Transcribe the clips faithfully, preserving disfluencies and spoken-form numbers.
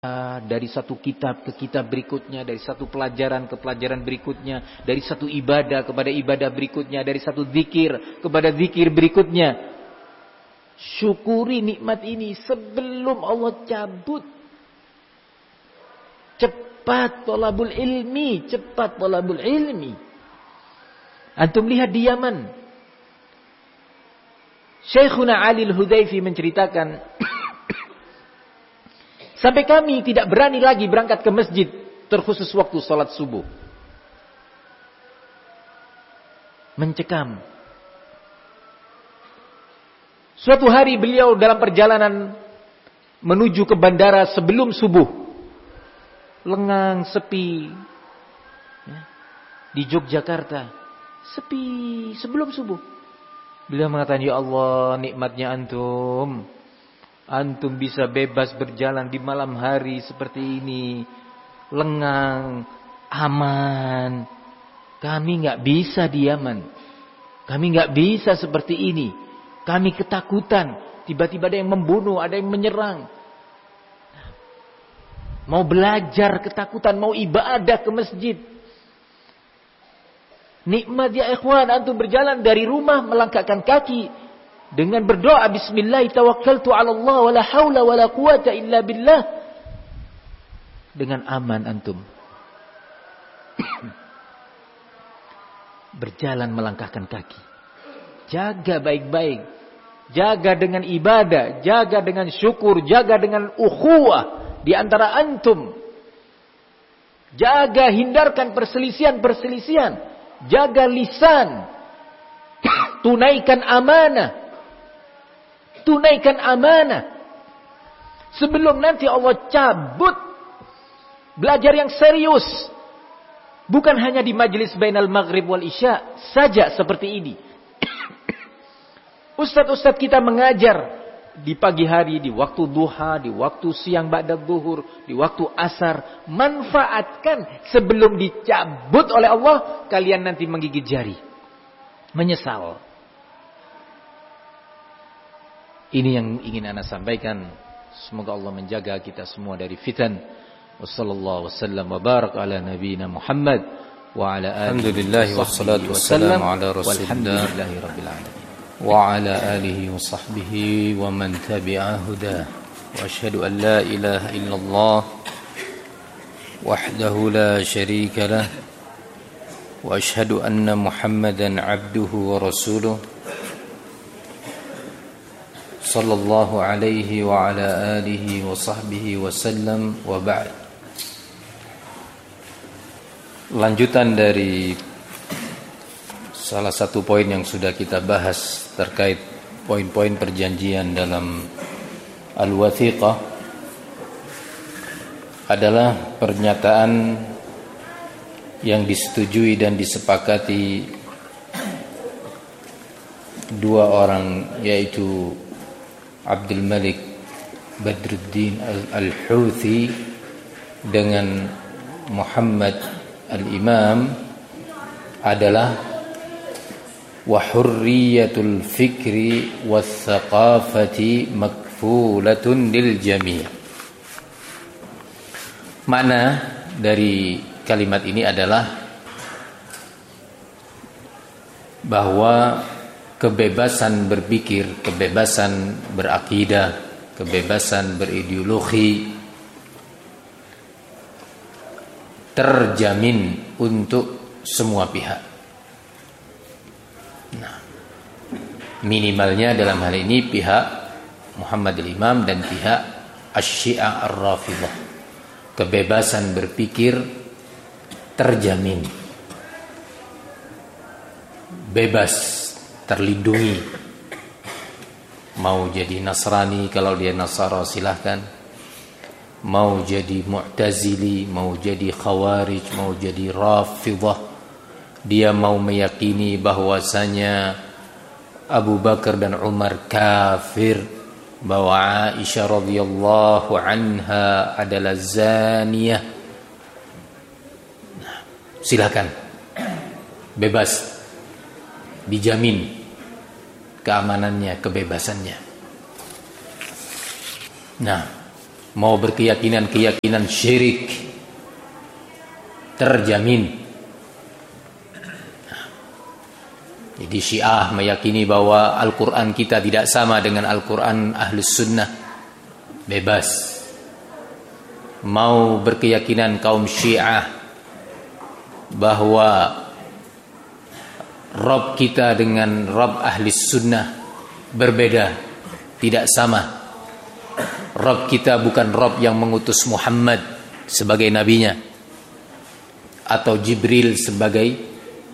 dari satu kitab ke kitab berikutnya, dari satu pelajaran ke pelajaran berikutnya, dari satu ibadah kepada ibadah berikutnya, dari satu zikir kepada zikir berikutnya. Syukuri nikmat ini sebelum Allah cabut. Cepat thalabul ilmi, cepat thalabul ilmi. Antum lihat di Yaman. Syekhuna Ali Al-Hudayfi menceritakan, sampai kami tidak berani lagi berangkat ke masjid, terkhusus waktu sholat subuh. Mencekam. Suatu hari beliau dalam perjalanan menuju ke bandara sebelum subuh. Lengang, sepi. Di Yogyakarta. Sepi sebelum subuh. Beliau mengatakan, ya Allah, nikmatnya antum. Antum bisa bebas berjalan di malam hari seperti ini. Lengang, aman. Kami gak bisa di Yaman. Kami gak bisa seperti ini. Kami ketakutan. Tiba-tiba ada yang membunuh, ada yang menyerang. Mau belajar ketakutan, mau ibadah ke masjid. Nikmat ya ikhwan, antum berjalan dari rumah melangkahkan kaki. Dengan berdoa bismillah tawakkaltu ala Allah wala haula wala quwata illa billah. Dengan aman antum. Berjalan melangkahkan kaki. Jaga baik-baik. Jaga dengan ibadah, jaga dengan syukur, jaga dengan ukhuwah di antara antum. Jaga, hindarkan perselisihan-perselisihan. Jaga lisan. Tunaikan amanah. Tunaikan amanah. Sebelum nanti Allah cabut. Belajar yang serius. Bukan hanya di majlis bainal maghrib wal isya saja seperti ini. Ustadz-ustadz kita mengajar di pagi hari, di waktu duha, di waktu siang ba'da zuhur, di waktu asar. Manfaatkan sebelum dicabut oleh Allah, kalian nanti menggigit jari. Menyesal. Ini yang ingin ana sampaikan. Semoga Allah menjaga kita semua dari fitan. Wassallallahu wasallam wa barak ala nabiyina Muhammad wa ala alihi wassalatu wassalamu ala rasulillah walhamdulillahi rabbil alamin. وعلى آله وصحبه ومن تبع هداه وأشهد أن لا إله إلا الله وحده لا شريك له وأشهد أن محمدا عبده ورسوله صلى الله عليه وعلى آله وصحبه وسلم وبعد. Lanjutan dari salah satu poin yang sudah kita bahas terkait poin-poin perjanjian dalam Al-Wathiqah adalah pernyataan yang disetujui dan disepakati dua orang, yaitu Abdul Malik Badruddin Al-Houthi dengan Muhammad Al-Imam adalah wa hurriyatul fikri was thaqafati makfulatun lil jami'. Makna dari kalimat ini adalah bahwa kebebasan berpikir, kebebasan berakidah, kebebasan berideologi terjamin untuk semua pihak. Nah, minimalnya dalam hal ini pihak Muhammad al-Imam dan pihak Asy-Syiah Ar-Rafidhah. Kebebasan berpikir terjamin. Bebas, terlindungi. Mau jadi Nasrani, kalau dia Nasara silahkan. Mau jadi Mu'tazili, mau jadi Khawarij, mau jadi Rafidhah. Dia mau meyakini bahwasanya Abu Bakar dan Umar kafir, bahwa Aisyah radhiyallahu anha adalah zaniyah. Nah, silakan. Bebas. Dijamin keamanannya, kebebasannya. Nah, mau berkeyakinan-keyakinan syirik, terjamin. Jadi Syiah meyakini bahwa Al-Quran kita tidak sama dengan Al-Quran Ahlus Sunnah, bebas. Mau berkeyakinan kaum Syiah bahwa Rabb kita dengan Rabb Ahlus Sunnah berbeda, tidak sama. Rabb kita bukan Rabb yang mengutus Muhammad sebagai nabinya atau Jibril sebagai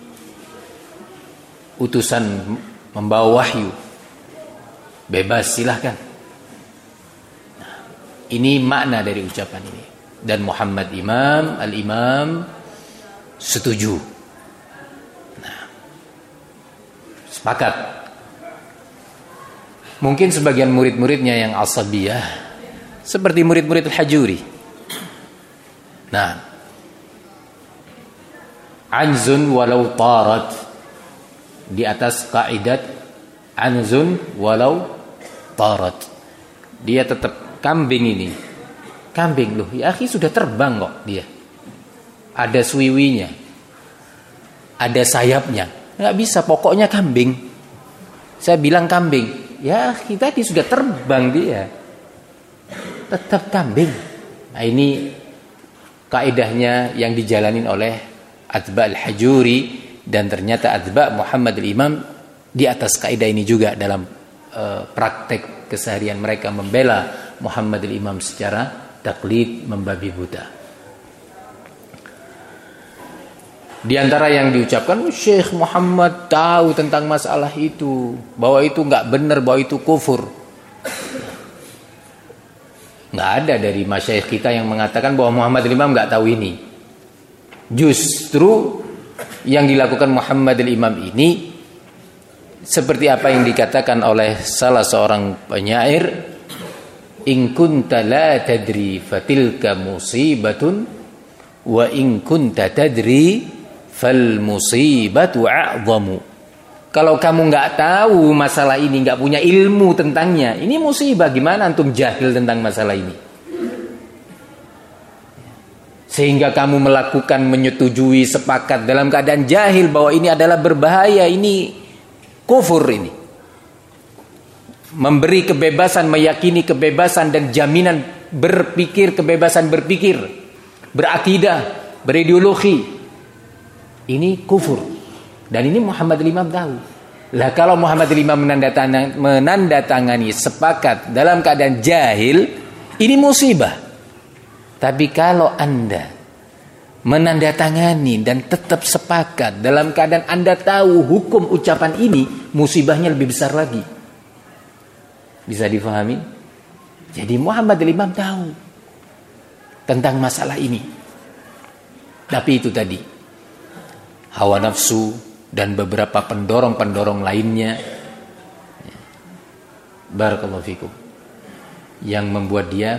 utusan membawa wahyu. Bebas, silahkan. Nah, ini makna dari ucapan ini. Dan Muhammad Imam, Al-Imam setuju. Nah, sepakat. Mungkin sebagian murid-muridnya yang asabiyah, seperti murid-murid Al-Hajuri. Nah, anzun walau tarat, di atas kaidat anzun walau tarat, dia tetap kambing ini. Kambing loh, ya akhi, sudah terbang kok dia. Ada suwiwinya, ada sayapnya. Nggak bisa, pokoknya kambing. Saya bilang kambing, ya akhi, tadi sudah terbang dia, tetap kambing. Nah, ini kaidahnya yang dijalanin oleh atba al-Hajuri. Dan ternyata atba Muhammad al-Imam di atas kaidah ini juga dalam uh, praktek keseharian mereka membela Muhammad al-Imam secara taklid, membabi buta. Di antara yang diucapkan, Syekh Muhammad tahu tentang masalah itu, bahwa itu nggak benar, bahwa itu kufur. Nggak ada dari masyayikh kita yang mengatakan bahwa Muhammad al-Imam nggak tahu ini. Justru yang dilakukan Muhammad al-Imam ini seperti apa yang dikatakan oleh salah seorang penyair, in kunta la tadri fatilka musibatun wa in kunta tadri fal musibatu a'zamu. Kalau kamu nggak tahu masalah ini, nggak punya ilmu tentangnya, ini musibah. Gimana antum jahil tentang masalah ini sehingga kamu melakukan, menyetujui, sepakat dalam keadaan jahil bahwa ini adalah berbahaya, ini kufur. Ini memberi kebebasan, meyakini kebebasan dan jaminan berpikir, kebebasan berpikir, berakidah, berideologi, ini kufur. Dan ini Muhammad al-Imam tahu. Lah kalau Muhammad al-Imam menandatangani, menandatangani sepakat dalam keadaan jahil, ini musibah. Tapi kalau Anda menandatangani dan tetap sepakat dalam keadaan Anda tahu hukum ucapan ini, musibahnya lebih besar lagi. Bisa difahami? Jadi Muhammad al-Imam tahu tentang masalah ini. Tapi itu tadi, hawa nafsu dan beberapa pendorong-pendorong lainnya, barakallahu fikum, yang membuat dia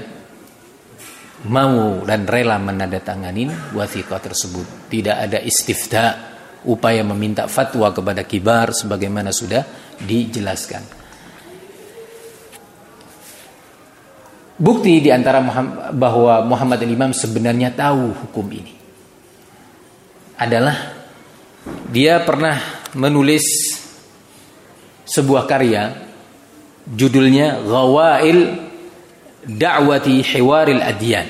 mau dan rela menandatangani wasiqah tersebut. Tidak ada istifta, upaya meminta fatwa kepada kibar sebagaimana sudah dijelaskan. Bukti di antara Muhammad, bahwa Muhammad al-Imam sebenarnya tahu hukum ini adalah dia pernah menulis sebuah karya judulnya Ghawail Da'wati Hiwaril Adyan.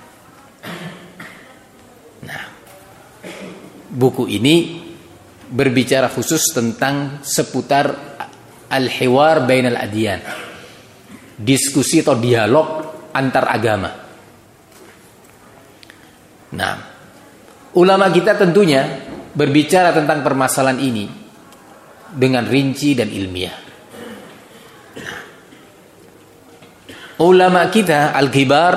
Nah, buku ini berbicara khusus tentang seputar al-hiwar bainal adyan, diskusi atau dialog antar agama. Nah, ulama kita tentunya berbicara tentang permasalahan ini dengan rinci dan ilmiah. Ulama kita al-kibar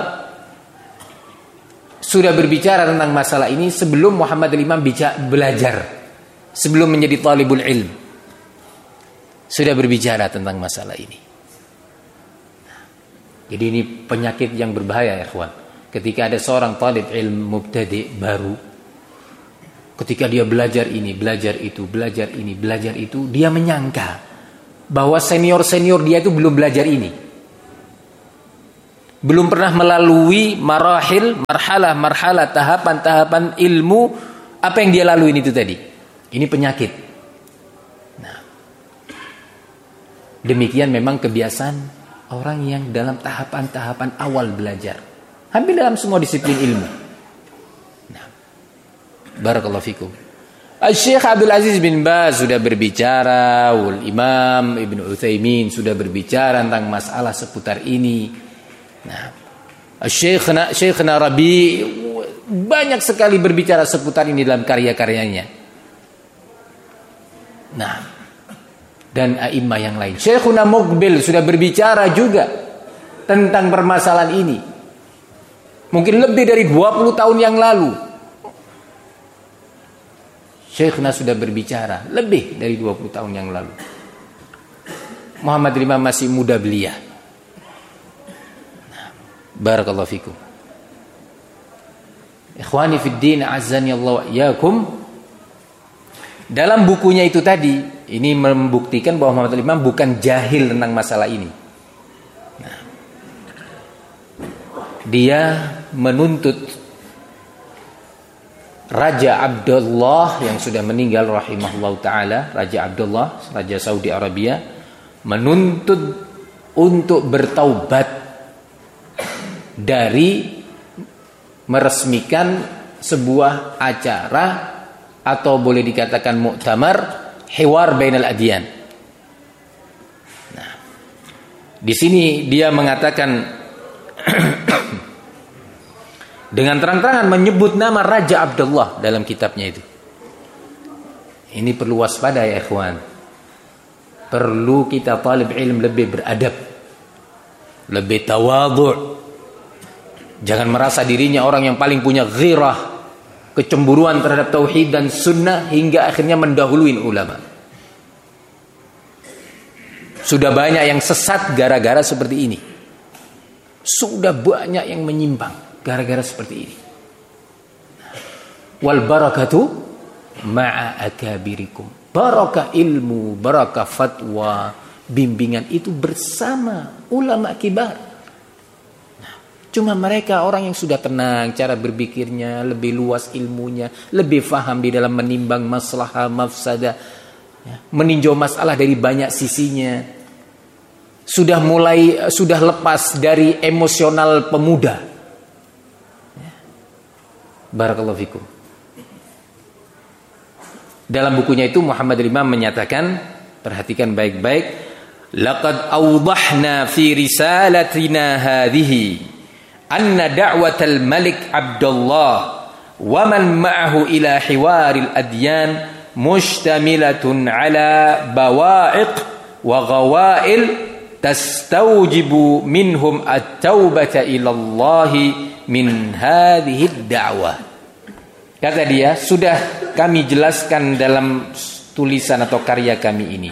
sudah berbicara tentang masalah ini sebelum Muhammad al-Imam belajar, sebelum menjadi talibul ilm, sudah berbicara tentang masalah ini. Jadi ini penyakit yang berbahaya ya ikhwan. Ketika ada seorang talib ilm mubtadi baru, ketika dia belajar ini, belajar itu, belajar ini, belajar itu, dia menyangka bahwa senior-senior dia itu belum belajar ini, belum pernah melalui marahil, marhalah, marhalah, tahapan-tahapan ilmu apa yang dia lalui itu tadi. Ini penyakit. Nah, demikian memang kebiasaan orang yang dalam tahapan-tahapan awal belajar. Hampir dalam semua disiplin ilmu. Nah, barakallahu fikum. Syekh Abdul Aziz bin Baz sudah berbicara, wal Imam Ibnu Utsaimin sudah berbicara tentang masalah seputar ini. Nah, Syekhna Syekhna Rabi banyak sekali berbicara seputar ini dalam karya-karyanya. Nah, dan a'immah yang lain. Syekhuna Muqbil sudah berbicara juga tentang permasalahan ini. Mungkin lebih dari dua puluh tahun yang lalu. Syekhna sudah berbicara lebih dari dua puluh tahun yang lalu. Muhammad Imam masih muda belia. Nah, barakallahu fikum. Ikhwani fid din, azzani Allah wa iyyakum. Dalam bukunya itu tadi, ini membuktikan bahwa Muhammad Imam bukan jahil tentang masalah ini. Nah, dia menuntut Raja Abdullah yang sudah meninggal rahimahullah ta'ala, Raja Abdullah, Raja Saudi Arabia, menuntut untuk bertaubat dari meresmikan sebuah acara atau boleh dikatakan muktamar hiwar bainal adyan. Nah, di sini dia mengatakan dengan terang-terangan menyebut nama Raja Abdullah dalam kitabnya itu. Ini perlu waspada ya ikhwan. Perlu kita talib ilm lebih beradab, lebih tawadhu'. Jangan merasa dirinya orang yang paling punya ghirah, kecemburuan terhadap tauhid dan sunnah hingga akhirnya mendahului ulama. Sudah banyak yang sesat gara-gara seperti ini. Sudah banyak yang menyimpang gara-gara seperti ini. Wal barakatu ma'a akabirikum. Barakah ilmu, barakah fatwa, bimbingan itu bersama ulama kibar. Nah, cuma mereka orang yang sudah tenang, cara berpikirnya lebih luas ilmunya, lebih faham di dalam menimbang maslahah mafsadah, ya, meninjau masalah dari banyak sisinya. Sudah mulai sudah lepas dari emosional pemuda. Barakallahu fikum. Dalam bukunya itu Muhammad Imam menyatakan, perhatikan baik-baik, laqad awdahna fi risalatina hadhihi anna da'watal Malik Abdullah wa man ma'ahu ila hiwaril adyan mushtamilatun ala bawa'iq wa ghawail tastawjibu minhum at-taubata ila Allah min hadhihi da'wah. Kata dia, sudah kami jelaskan dalam tulisan atau karya kami ini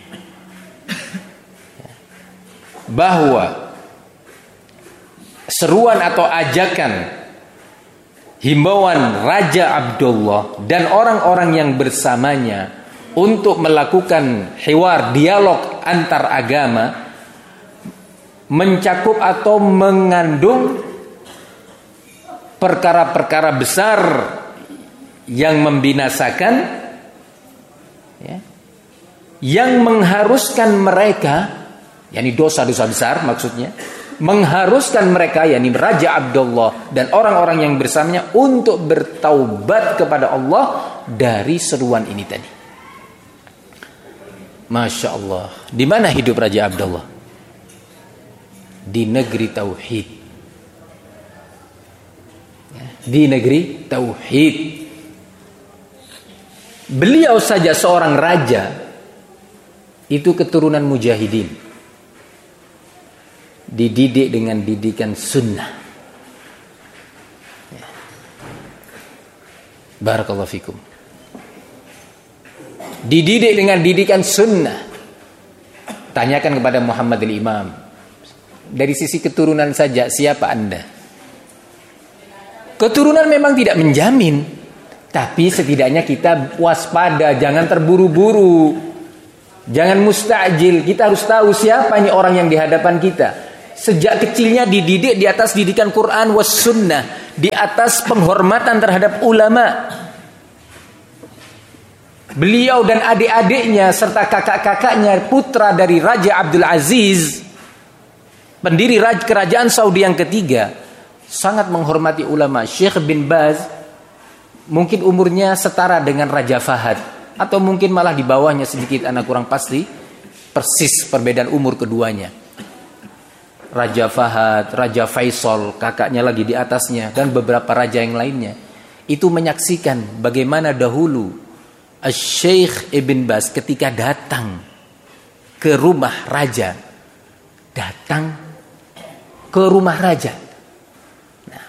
bahwa seruan atau ajakan himbauan Raja Abdullah dan orang-orang yang bersamanya untuk melakukan hiwar, dialog antar agama mencakup atau mengandung perkara-perkara besar yang membinasakan, ya, yang mengharuskan mereka, yakni dosa-dosa besar maksudnya, mengharuskan mereka, yakni Raja Abdullah dan orang-orang yang bersamanya untuk bertaubat kepada Allah dari seruan ini tadi. Masya Allah. Di mana hidup Raja Abdullah? Di negeri tauhid. Di negeri tauhid. Beliau saja seorang raja, itu keturunan mujahidin, dididik dengan didikan sunnah. Barakallahu fikum. Dididik dengan didikan sunnah. Tanyakan kepada Muhammad al-Imam, dari sisi keturunan saja siapa anda? Keturunan memang tidak menjamin, tapi setidaknya kita waspada, jangan terburu-buru, jangan mustajil. Kita harus tahu siapa ini orang yang di hadapan kita, Sejak kecilnya dididik di atas didikan Quran was sunnah, di atas penghormatan terhadap ulama. Beliau dan adik-adiknya serta kakak-kakaknya, putra dari Raja Abdul Aziz, pendiri kerajaan Saudi yang ketiga, sangat menghormati ulama. Syekh bin Baz mungkin umurnya setara dengan Raja Fahad, atau mungkin malah di bawahnya sedikit, anak kurang pasti persis perbedaan umur keduanya. Raja Fahad, Raja Faisal, kakaknya lagi di atasnya, dan beberapa raja yang lainnya, itu menyaksikan bagaimana dahulu Syekh Ibn Baz ketika datang ke rumah raja, datang ke rumah raja. Nah,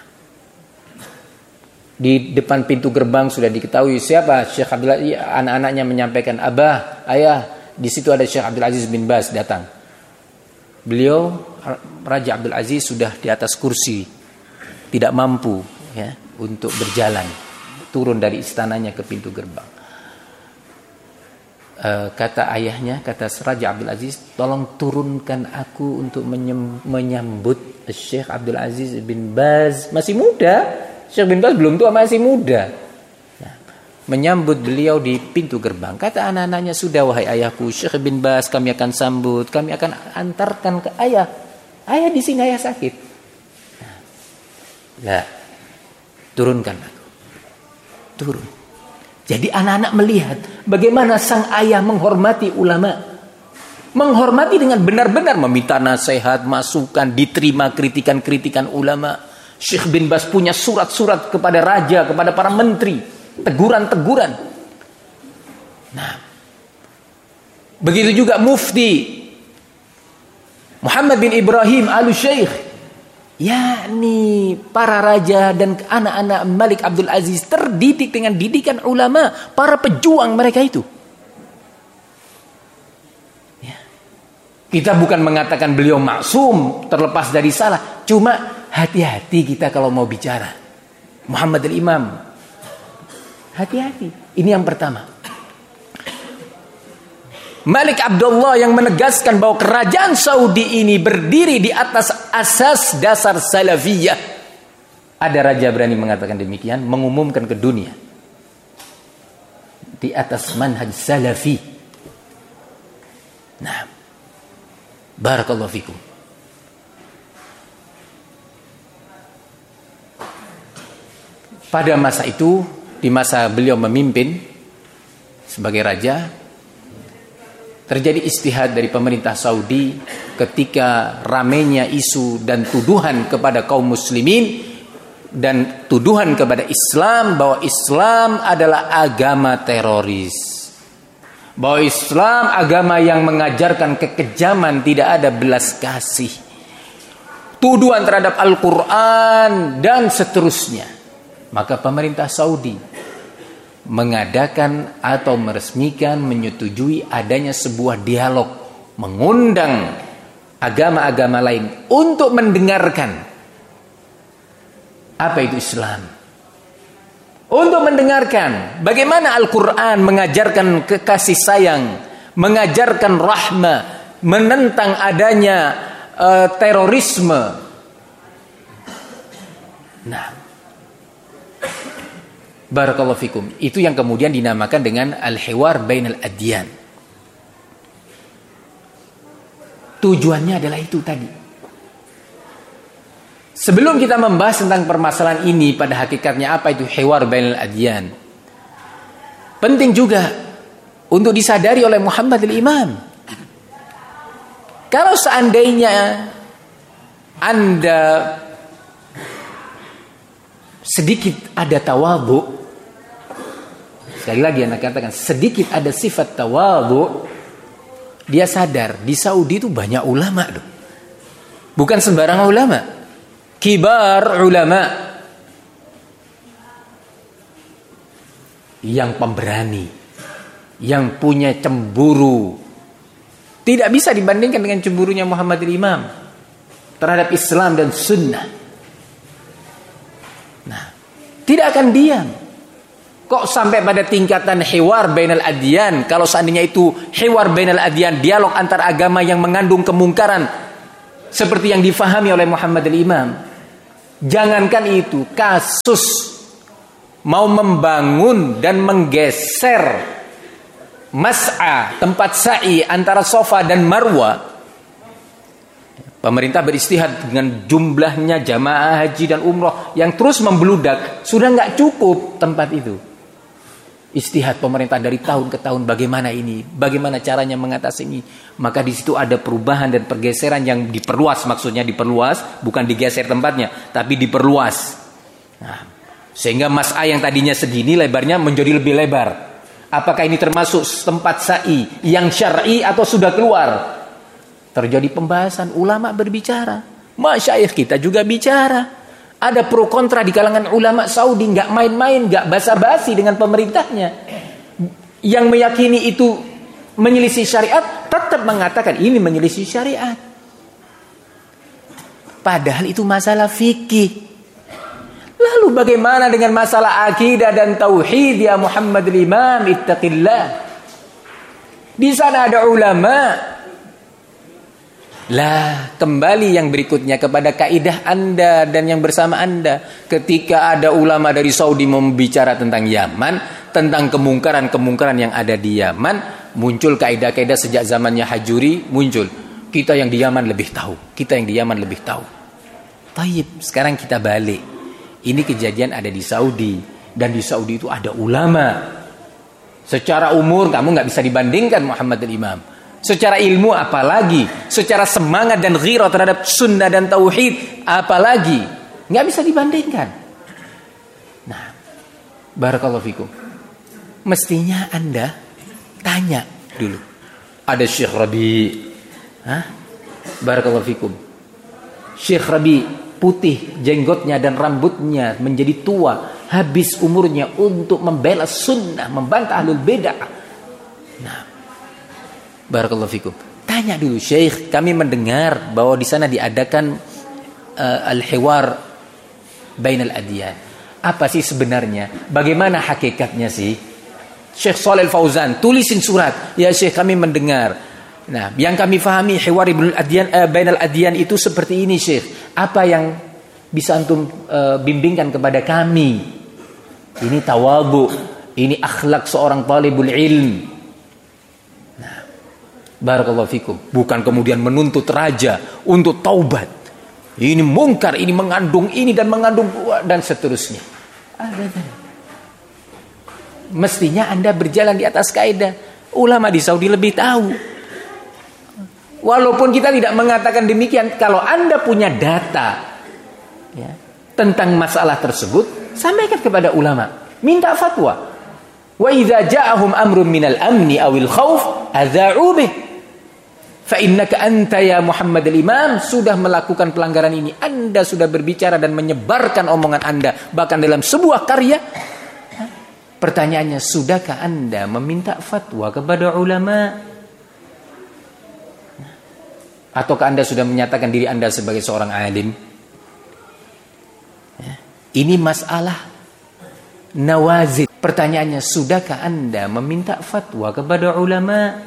di depan pintu gerbang sudah diketahui siapa Syekh Abdul Aziz. Anak-anaknya menyampaikan, abah, ayah, di situ ada Syekh Abdul Aziz bin Baz datang. Beliau, Raja Abdul Aziz, sudah di atas kursi, tidak mampu ya untuk berjalan, turun dari istananya ke pintu gerbang. E, kata ayahnya, kata Raja Abdul Aziz, tolong turunkan aku untuk menyambut Syekh Abdul Aziz bin Baz. Masih muda, Syekh bin Baz belum tua, masih muda. Menyambut beliau di pintu gerbang. Kata anak-anaknya, sudah wahai ayahku, Syekh bin Baz kami akan sambut, kami akan antarkan ke ayah. Ayah di sini, ayah sakit. Nah, turunkan aku. Turun. Jadi anak-anak melihat bagaimana sang ayah menghormati ulama. Menghormati dengan benar-benar meminta nasihat, masukan, diterima kritikan-kritikan ulama. Syekh bin Baz punya surat-surat kepada raja, kepada para menteri, teguran-teguran. Nah, begitu juga Mufti Muhammad bin Ibrahim Al-Syeikh, yakni para raja dan anak-anak Malik Abdul Aziz terdidik dengan didikan ulama, para pejuang mereka itu. Ya. Kita bukan mengatakan beliau maksum, terlepas dari salah, cuma hati-hati kita kalau mau bicara. Muhammad al-Imam, hati-hati. Ini yang pertama. Malik Abdullah yang menegaskan bahwa kerajaan Saudi ini berdiri di atas asas dasar salafiyah. Ada raja berani mengatakan demikian, mengumumkan ke dunia. Di atas manhaj salafi. Nah, barakallahu fikum. Pada masa itu, di masa beliau memimpin sebagai raja, terjadi istihad dari pemerintah Saudi ketika ramainya isu dan tuduhan kepada kaum muslimin dan tuduhan kepada Islam bahwa Islam adalah agama teroris. Bahwa Islam agama yang mengajarkan kekejaman, tidak ada belas kasih. Tuduhan terhadap Al-Quran dan seterusnya. Maka pemerintah Saudi mengadakan atau meresmikan, menyetujui adanya sebuah dialog, mengundang agama-agama lain untuk mendengarkan apa itu Islam, untuk mendengarkan bagaimana Al-Quran mengajarkan kekasih sayang, mengajarkan rahmah, menentang adanya uh, terorisme. Nah, barakallahu fikum. Itu yang kemudian dinamakan dengan al-hiwar bainal adyan. Tujuannya adalah itu tadi. Sebelum kita membahas tentang permasalahan ini, pada hakikatnya apa itu hiwar bainal adyan, penting juga untuk disadari oleh Muhammad al-Imam. Kalau seandainya Anda sedikit ada tawadhu, sekali lagi anak katakan sedikit ada sifat tawadhu, dia sadar di Saudi itu banyak ulama loh. Bukan sembarangan ulama. Kibar ulama yang pemberani, yang punya cemburu. Tidak bisa dibandingkan dengan cemburunya Muhammad al-Imam terhadap Islam dan sunnah. Nah, tidak akan diam. Kok sampai pada tingkatan hiwar bainal adyan? Kalau seandainya itu hiwar bainal adyan, dialog antar agama yang mengandung kemungkaran, seperti yang difahami oleh Muhammad al-Imam. Jangankan itu, kasus mau membangun dan menggeser mas'a, tempat sa'i antara Safa dan Marwa, pemerintah beristihad dengan jumlahnya jamaah haji dan umroh yang terus membludak, sudah nggak cukup tempat itu. Istihad pemerintah dari tahun ke tahun, bagaimana ini, bagaimana caranya mengatasi ini. Maka di situ ada perubahan dan pergeseran yang diperluas, maksudnya diperluas, bukan digeser tempatnya, tapi diperluas. Nah, sehingga mas'a yang tadinya segini lebarnya menjadi lebih lebar. Apakah ini termasuk tempat sa'i yang syar'i atau sudah keluar? Terjadi pembahasan, ulama berbicara, masyayikh kita juga bicara. Ada pro kontra di kalangan ulama Saudi, nggak main-main, nggak basa-basi dengan pemerintahnya. Yang meyakini itu menyelisih syariat, tetap mengatakan ini menyelisih syariat. Padahal itu masalah fikih. Lalu bagaimana dengan masalah akidah dan tauhid ya Muhammad al-Imam, ittaqillah. Di sana ada ulama. Lah, kembali yang berikutnya kepada kaidah Anda dan yang bersama Anda. Ketika ada ulama dari Saudi membicara tentang Yaman, tentang kemungkaran-kemungkaran yang ada di Yaman, muncul kaidah-kaidah sejak zamannya Hajuri, muncul. Kita yang di Yaman lebih tahu, kita yang di Yaman lebih tahu. Taib, sekarang kita balik. Ini kejadian ada di Saudi, dan di Saudi itu ada ulama. Secara umur kamu nggak bisa dibandingkan Muhammad al-Imam. Secara ilmu apalagi, secara semangat dan ghirah terhadap sunnah dan tauhid apalagi, nggak bisa dibandingkan. Nah, barakallahu fikum. Mestinya Anda tanya dulu. Ada Syekh Rabi, hah? Barakallahu fikum. Syekh Rabi putih jenggotnya dan rambutnya menjadi tua, habis umurnya untuk membela sunnah, membantah ahlul bidah. Nah, barakallahu fikum. Tanya dulu, Syekh, kami mendengar bahwa di sana diadakan uh, al-hiwar bainal adyan. Apa sih sebenarnya? Bagaimana hakikatnya sih? Syekh Shalih Al-Fauzan tulisin surat. Ya Syekh, kami mendengar. Nah, yang kami fahami hiwar ibnul adyan uh, bainal adyan itu seperti ini, Syekh. Apa yang bisa antum uh, bimbingkan kepada kami? Ini tawadhu, ini akhlak seorang talibul ilm. Barakallahu fikum. Bukan kemudian menuntut raja untuk taubat. Ini mungkar, ini mengandung ini dan mengandung dan seterusnya. Mestinya Anda berjalan di atas kaidah. Ulama di Saudi lebih tahu. Walaupun kita tidak mengatakan demikian, kalau Anda punya data ya, tentang masalah tersebut, sampaikan kepada ulama. Minta fatwa. Wa idza ja'ahum amrun minal amni awil khauf adza'u bih. Fa innaka anta ya Muhammad al-Imam sudah melakukan pelanggaran ini. Anda sudah berbicara dan menyebarkan omongan Anda bahkan dalam sebuah karya. Pertanyaannya, sudahkah Anda meminta fatwa kepada ulama? Ataukah Anda sudah menyatakan diri Anda sebagai seorang alim? Ini masalah nawazil. Pertanyaannya, sudahkah Anda meminta fatwa kepada ulama?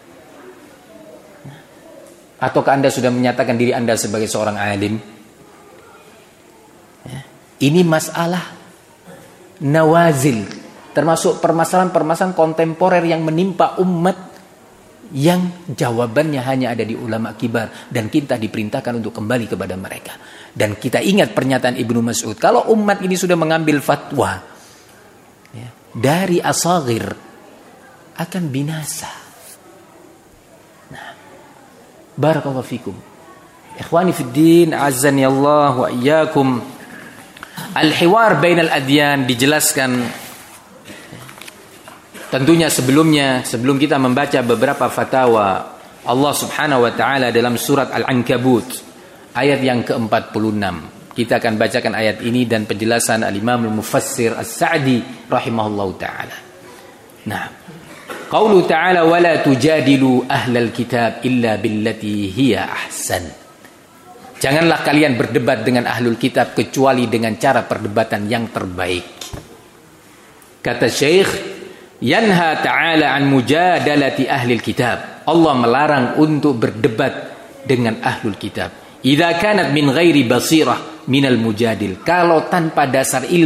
Ataukah Anda sudah menyatakan diri Anda sebagai seorang alim? Ya. Ini masalah nawazil, termasuk permasalahan-permasalahan kontemporer yang menimpa umat, yang jawabannya hanya ada di ulama kibar, dan kita diperintahkan untuk kembali kepada mereka. Dan kita ingat pernyataan Ibnu Mas'ud, kalau umat ini sudah mengambil fatwa ya, dari asagir, akan binasa. Barakallahu fikum. Ikhwani fid din, azzani Allah wa iyyakum. Al-hiwar bainal adyan dijelaskan tentunya sebelumnya, sebelum kita membaca beberapa fatwa Allah Subhanahu wa taala dalam surat Al-Ankabut ayat yang ke empat puluh enam. Kita akan bacakan ayat ini dan penjelasan Al-Imam Al-Mufassir As-Sa'di rahimahullahu taala. Nah, Qaulu ta'ala wala tujadilu ahlal kitab illa billati hiya ahsan. Janganlah kalian berdebat dengan ahlul kitab kecuali dengan cara perdebatan yang terbaik. Kata Syekh, yanha ta'ala an mujadalati ahlil kitab. Allah melarang untuk berdebat dengan ahlul kitab. Idza kanat min ghairi basirah minal mujadil. Kalau tanpa dasar ilmu